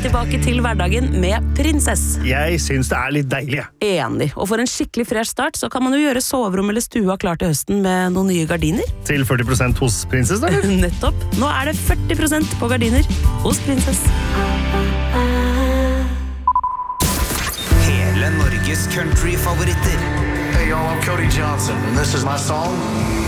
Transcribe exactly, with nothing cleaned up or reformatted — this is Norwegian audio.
tilbake til hverdagen med Prinsess. Jeg synes det er litt deilig. Enig. Og for en skikkelig fresh start, så kan man jo gjøre soverom eller stua klar til høsten med noen nye gardiner. Til førti prosent hos Prinsess, da? Nettopp. Nå er det førti prosent på gardiner hos Prinsess. Hele Norges country-favoritter. Hey y'all, I'm Cody Johnson, and this is my song,